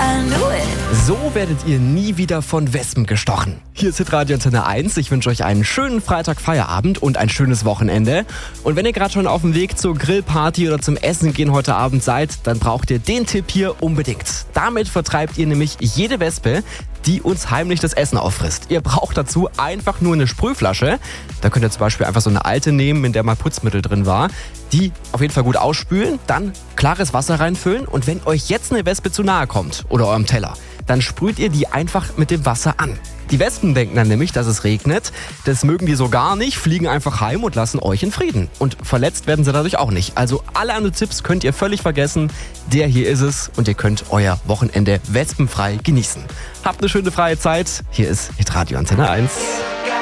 I knew it. So werdet ihr nie wieder von Wespen gestochen. Hier ist Hitradio Antenne 1. Ich wünsche euch einen schönen Freitag-Feierabend und ein schönes Wochenende. Und wenn ihr gerade schon auf dem Weg zur Grillparty oder zum Essen gehen heute Abend seid, dann braucht ihr den Tipp hier unbedingt. Damit vertreibt ihr nämlich jede Wespe, die uns heimlich das Essen auffrisst. Ihr braucht dazu einfach nur eine Sprühflasche. Da könnt ihr zum Beispiel einfach so eine alte nehmen, in der mal Putzmittel drin war. Die auf jeden Fall gut ausspülen, dann klares Wasser reinfüllen und wenn euch jetzt eine Wespe zu nahe kommt oder eurem Teller, dann sprüht ihr die einfach mit dem Wasser an. Die Wespen denken dann nämlich, dass es regnet. Das mögen die so gar nicht, fliegen einfach heim und lassen euch in Frieden. Und verletzt werden sie dadurch auch nicht. Also alle anderen Tipps könnt ihr völlig vergessen. Der hier ist es und ihr könnt euer Wochenende wespenfrei genießen. Habt eine schöne freie Zeit. Hier ist Hitradio Antenne 1.